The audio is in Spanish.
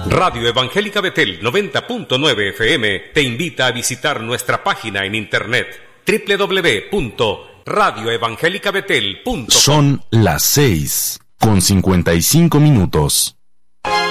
Radio Evangélica Betel 90.9 FM te invita a visitar nuestra página en internet www.radioevangelicabetel.com. Son las 6:55.